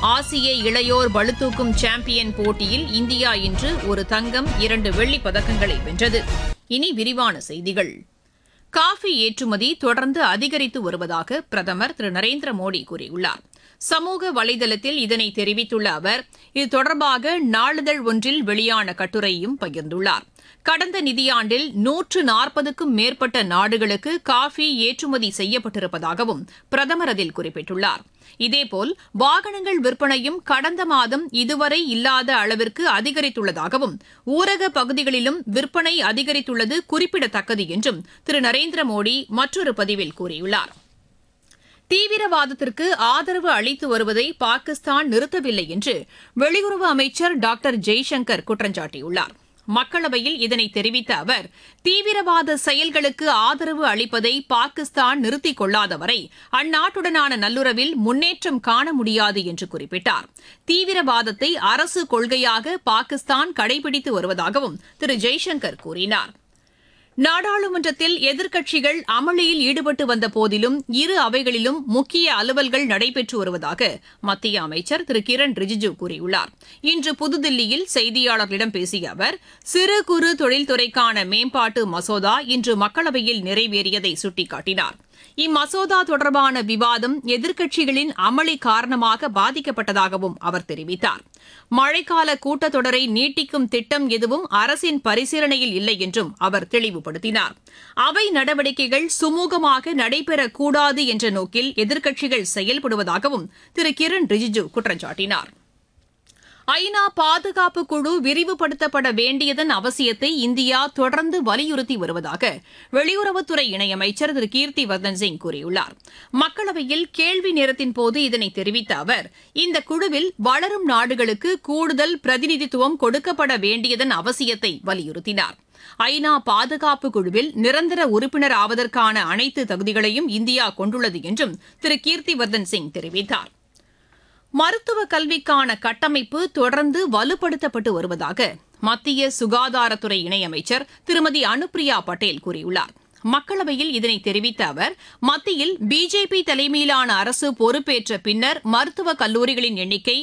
ஆசிய இளையோர் பளுதூக்கும் சாம்பியன் போட்டியில் இந்தியா இன்று ஒரு தங்கம் 2 வெள்ளிப் பதக்கங்களை வென்றது. இனி விரிவான செய்திகள். காஃபி ஏற்றுமதி தொடர்ந்து அதிகரித்து வருவதாக பிரதமர் திரு நரேந்திர மோடி கூறியுள்ளார். சமூக வலைதளத்தில் இதனை தெரிவித்துள்ள அவர், இது தொடர்பாக நாளிதழ் ஒன்றில் வெளியான கட்டுரையையும் பகிர்ந்துள்ளார். கடந்த நிதியாண்டில் 140க்கும் மேற்பட்ட நாடுகளுக்கு காஃபி ஏற்றுமதி செய்யப்பட்டிருப்பதாகவும் பிரதமர் அதில் குறிப்பிட்டுள்ளார். இதேபோல் வாகனங்கள் விற்பனையும் கடந்த மாதம் இதுவரை இல்லாத அளவிற்கு அதிகரித்துள்ளதாகவும் ஊரக பகுதிகளிலும் விற்பனை அதிகரித்துள்ளது குறிப்பிடத்தக்கது என்றும் திரு நரேந்திர மோடி மற்றொரு பதிவில் கூறியுள்ளார். தீவிரவாதத்திற்கு ஆதரவு அளித்து வருவதை பாகிஸ்தான் நிறுத்தவில்லை என்று வெளியுறவு அமைச்சர் டாக்டர் ஜெய்சங்கர் குற்றம் சாட்டியுள்ளார். மக்களவையில் இதனை தெரிவித்த அவர், தீவிரவாத செயல்களுக்கு ஆதரவு அளிப்பதை பாகிஸ்தான் நிறுத்திக் கொள்ளாதவரை அந்நாட்டுடனான நல்லுறவில் முன்னேற்றம் காண முடியாது என்று குறிப்பிட்டார். தீவிரவாதத்தை அரசு கொள்கையாக பாகிஸ்தான் கடைபிடித்து வருவதாகவும் திரு ஜெய்சங்கர் கூறினார். நாடாளுமன்றத்தில் எதிர்க்கட்சிகள் அமளியில் ஈடுபட்டு வந்த போதிலும் இரு அவைகளிலும் முக்கிய அலுவல்கள் நடைபெற்று வருவதாக மத்திய அமைச்சர் திரு கிரண் ரிஜிஜூ கூறியுள்ளார். இன்று புதுதில்லியில் செய்தியாளர்களிடம் பேசிய அவர், சிறு குறு தொழில்துறைக்கான மேம்பாட்டு மசோதா இன்று மக்களவையில் நிறைவேறியதை சுட்டிக்காட்டினார். இம்மசோதா தொடர்பான விவாதம் எதிர்க்கட்சிகளின் அமளி காரணமாக பாதிக்கப்பட்டதாகவும் அவர் தெரிவித்தார். மழைக்கால கூட்டத்தொடரை நீட்டிக்கும் திட்டம் எதுவும் அரசின் பரிசீலனையில் இல்லை என்றும் அவர் தெளிவுபடுத்தினார். அவை நடவடிக்கைகள் சுமூகமாக நடைபெறக்கூடாது என்ற நோக்கில் எதிர்க்கட்சிகள் செயல்படுவதாகவும் திரு கிரண் ரிஜிஜூ குற்றம் சாட்டினார். ஐநா பாதுகாப்பு குழு விரிவுபடுத்தப்பட வேண்டியதன் அவசியத்தை இந்தியா தொடர்ந்து வலியுறுத்தி வருவதாக வெளியுறவுத்துறை இணையமைச்சர் திரு கீர்த்தி வர்தன் சிங் கூறியுள்ளார். மக்களவையில் கேள்வி நேரத்தின்போது இதனை தெரிவித்த அவர், இந்த குழுவில் வளரும் நாடுகளுக்கு கூடுதல் பிரதிநிதித்துவம் கொடுக்கப்பட வேண்டியதன் அவசியத்தை வலியுறுத்தினார். ஐநா பாதுகாப்பு குழுவில் நிரந்தர உறுப்பினர் ஆவதற்கான அனைத்து தகுதிகளையும் இந்தியா கொண்டுள்ளது என்றும் திரு கீர்த்தி வர்தன் சிங் தெரிவித்தார். மருத்துவ கல்விக்கான கட்டமைப்பு தொடர்ந்து வலுப்படுத்தப்பட்டு வருவதாக மத்திய சுகாதாரத்துறை இணையமைச்சர் திருமதி அனுப்பிரியா பட்டேல் கூறியுள்ளார். மக்களவையில் இதனை தெரிவித்த அவர், மத்தியில் பிஜேபி தலைமையிலான அரசு பொறுப்பேற்ற பின்னர் மருத்துவக் கல்லூரிகளின் எண்ணிக்கை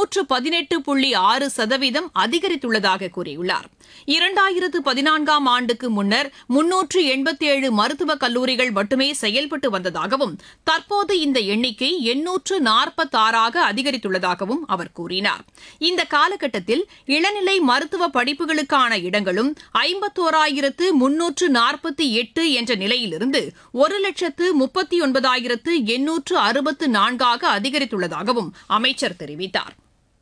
118.6% அதிகரித்துள்ளதாக கூறியுள்ளார். 2014ஆம் ஆண்டுக்கு முன்னர் 387 மருத்துவக் கல்லூரிகள் மட்டுமே செயல்பட்டு வந்ததாகவும் தற்போது இந்த எண்ணிக்கை 846ஆக அதிகரித்துள்ளதாகவும் அவர் கூறினார். இந்த காலகட்டத்தில் இளநிலை மருத்துவ படிப்புகளுக்கான இடங்களும் 51,348 என்ற நிலையிலிருந்து 1,39,864 அதிகரித்துள்ளதாகவும் அமைச்சர் தெரிவித்தார்.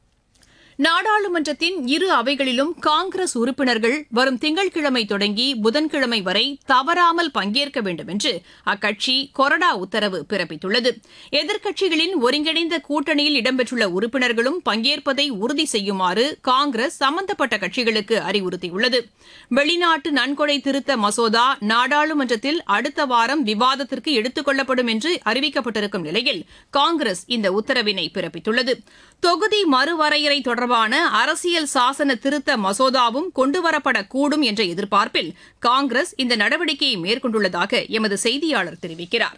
நாடாளுமன்றத்தின் இரு அவைகளிலும் காங்கிரஸ் உறுப்பினர்கள் வரும் திங்கட்கிழமை தொடங்கி புதன்கிழமை வரை தவறாமல் பங்கேற்க வேண்டும் என்று அக்கட்சி கொறடா உத்தரவு பிறப்பித்துள்ளது. எதிர்க்கட்சிகளின் ஒருங்கிணைந்த கூட்டணியில் இடம்பெற்றுள்ள உறுப்பினர்களும் பங்கேற்பதை உறுதி செய்யுமாறு காங்கிரஸ் சம்பந்தப்பட்ட கட்சிகளுக்கு அறிவுறுத்தியுள்ளது. வெளிநாட்டு நன்கொடை திருத்த மசோதா நாடாளுமன்றத்தில் அடுத்த வாரம் விவாதத்திற்கு எடுத்துக் கொள்ளப்படும் என்று அறிவிக்கப்பட்டிருக்கும் நிலையில் காங்கிரஸ் இந்த உத்தரவினை பிறப்பித்துள்ளது. தொகுதி மறுவரையறை தொடர்பான அரசியல் சாசன திருத்த மசோதாவும் கொண்டுவரப்படக்கூடும் என்ற எதிர்பார்ப்பில் காங்கிரஸ் இந்த நடவடிக்கையை மேற்கொண்டுள்ளதாக எமது செய்தியாளர் தெரிவிக்கிறார்.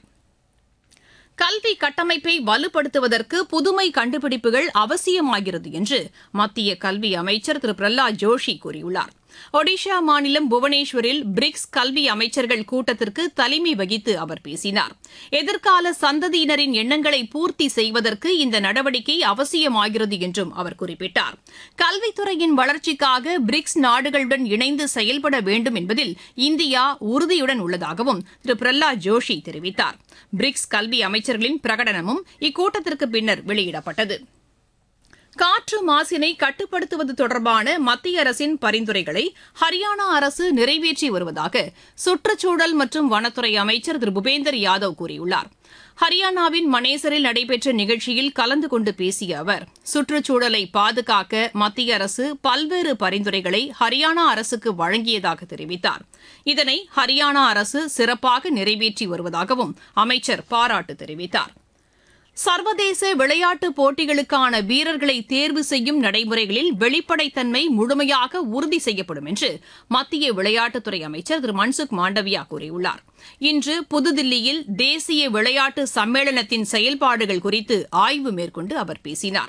கல்வி கட்டமைப்பை வலுப்படுத்துவதற்கு புதுமை கண்டுபிடிப்புகள் அவசியமாகிறது என்று மத்திய கல்வி அமைச்சர் திரு பிரஹ்லாத் ஜோஷி கூறியுள்ளார். ஒடிஷா மாநிலம் புவனேஸ்வரில் பிரிக்ஸ் கல்வி அமைச்சர்கள் கூட்டத்திற்கு தலைமை வகித்து அவர் பேசினார். எதிர்கால சந்ததியினரின் எண்ணங்களை பூர்த்தி செய்வதற்கு இந்த நடவடிக்கை அவசியமாகிறது என்றும் அவர் குறிப்பிட்டார். கல்வித்துறையின் வளர்ச்சிக்காக பிரிக்ஸ் நாடுகளுடன் இணைந்து செயல்பட வேண்டும் என்பதில் இந்தியா உறுதியுடன் உள்ளதாகவும் திரு பிரஹ்லாத் ஜோஷி தெரிவித்தார். பிரிக்ஸ் கல்வி அமைச்சர்களின் பிரகடனமும் இக்கூட்டத்திற்கு பின்னர் வெளியிடப்பட்டது. காற்று மாசினை கட்டுப்படுத்துவது தொடர்பான மத்திய அரசின் பரிந்துரைகளை ஹரியானா அரசு நிறைவேற்றி வருவதாக சுற்றுச்சூழல் மற்றும் வனத்துறை அமைச்சர் திரு பூபேந்தர் யாதவ் கூறியுள்ளார். ஹரியானாவின் மனேசரில் நடைபெற்ற நிகழ்ச்சியில் கலந்து கொண்டு பேசிய அவர், சுற்றுச்சூழலை பாதுகாக்க மத்திய அரசு பல்வேறு பரிந்துரைகளை ஹரியானா அரசுக்கு வழங்கியதாக தெரிவித்தார். இதனை ஹரியானா அரசு சிறப்பாக நிறைவேற்றி வருவதாகவும் அமைச்சர் பாராட்டு தெரிவித்தார். சர்வதேச விளையாட்டுப் போட்டிகளுக்கான வீரர்களை தேர்வு செய்யும் நடைமுறைகளில் வெளிப்படைத்தன்மை முழுமையாக உறுதி செய்யப்படும் என்று மத்திய விளையாட்டுத்துறை அமைச்சர் திரு மன்சுக் மாண்டவியா கூறியுள்ளார். இன்று புதுதில்லியில் தேசிய விளையாட்டு சம்மேளனத்தின் செயல்பாடுகள் குறித்து ஆய்வு மேற்கொண்டு அவர் பேசினார்.